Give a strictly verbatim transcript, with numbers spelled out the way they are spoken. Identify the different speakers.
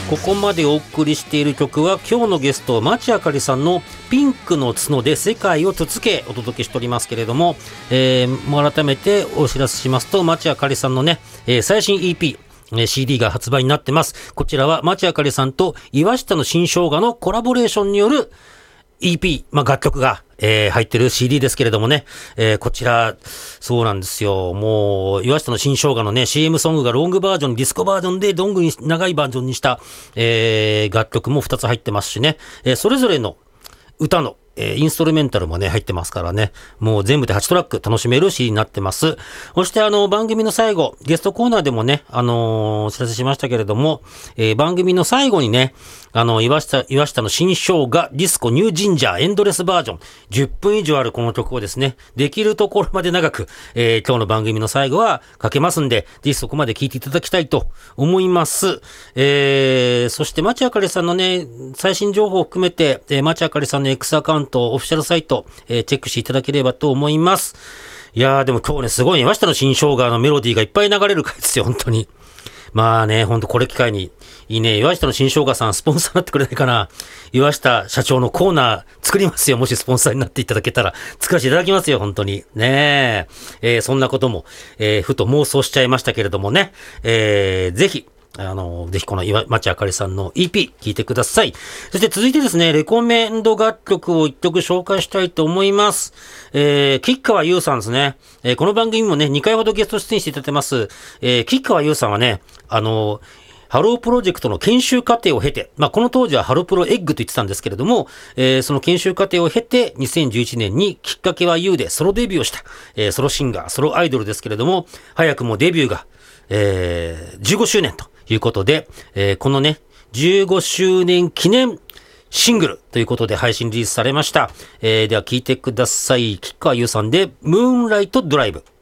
Speaker 1: ここまでお送りしている曲は今日のゲスト町あかりさんのピンクの角で世界をつつけお届けしておりますけれども、えー、改めてお知らせしますと町あかりさんのね、えー、最新 イーピーシーディー が発売になってます。こちらは町あかりさんと岩下の新生姜のコラボレーションによる イーピー、まあ、楽曲が、えー、入ってる シーディー ですけれどもね、えー、こちらそうなんですよ。もう岩下の新生姜のね シーエム ソングがロングバージョン、ディスコバージョンでロングに長いバージョンにした、えー、楽曲もふたつ入ってますしね、えー、それぞれの歌のえー、インストルメンタルもね入ってますからね、もう全部ではちトラック楽しめる シーディー になってます。そしてあの番組の最後ゲストコーナーでもねあのー、お知らせしましたけれども、えー、番組の最後にねあの岩下岩下の新生姜ディスコニュージンジャーエンドレスバージョンじゅっぷん以上あるこの曲をですねできるところまで長く、えー、今日の番組の最後はかけますんで、ぜひそこまで聞いていただきたいと思います。えー、そして町あかりさんのね最新情報を含めて、えー、町あかりさんの X アカウントオフィシャルサイト、えー、チェックしていただければと思います。いやーでも今日ねすごいね岩下の新生姜のメロディーがいっぱい流れる回ですよ本当に。まあね本当これ機会にいいね岩下の新生姜さんスポンサーになってくれないかな。岩下社長のコーナー作りますよ。もしスポンサーになっていただけたら作らせていただきますよ本当にねえ。えー、そんなことも、えー、ふと妄想しちゃいましたけれどもね、えー、ぜひあの、ぜひこの町あかりさんの イーピー 聞いてください。そして続いてですね、レコメンド楽曲を一曲紹介したいと思います。えー、吉川優さんですね。えー、この番組もね、にかいほどゲスト出演していただいてます。えー、吉川優さんはね、あの、ハロープロジェクトの研修過程を経て、まあ、この当時はハロプロエッグと言ってたんですけれども、えー、その研修過程を経て、にせんじゅういちねんにきっかけは ユー でソロデビューをした、えー、ソロシンガー、ソロアイドルですけれども、早くもデビューが、えー、じゅうごしゅうねんということで、えー、このね、じゅうごしゅうねん記念シングルということで配信リリースされました。えー、では聴いてください。吉川優さんで、ムーンライトドライブ。